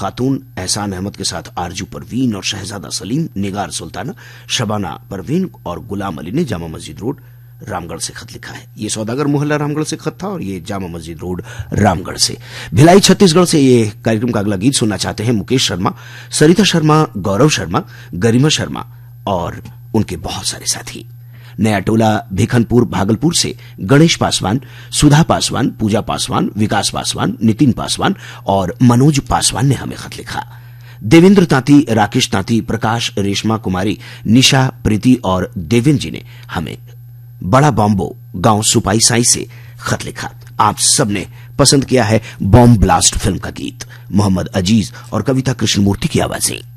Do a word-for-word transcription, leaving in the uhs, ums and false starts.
खातून, एहसान अहमद के साथ आरजू परवीन और शहजादा सलीम, निगार सुल्ताना, शबाना परवीन और गुलाम अली ने जामा मस्जिद रोड रामगढ़ से खत लिखा है। ये सौदागर मोहल्ला रामगढ़ से खत था और ये जामा मस्जिद रोड रामगढ़ से। भिलाई छत्तीसगढ़ से ये कार्यक्रम का अगला गीत सुनना चाहते हैं मुकेश शर्मा, सरिता शर्मा, गौरव शर्मा, गरिमा शर्मा और उनके बहुत सारे साथी। नया टोला भिखनपुर भागलपुर से गणेश पासवान, सुधा पासवान, पूजा पासवान, विकास पासवान, नितिन पासवान और मनोज पासवान ने हमें खत लिखा। देवेंद्र तांती, राकेश तांती, प्रकाश, रेशमा कुमारी, निशा, प्रीति और देवेंद्र जी ने हमें बड़ा बॉम्बो गांव सुपाई साई से खत लिखा। आप सबने पसंद किया है बॉम्ब ब्लास्ट फिल्म का गीत। मोहम्मद अजीज और कविता कृष्णमूर्ति की आवाजें।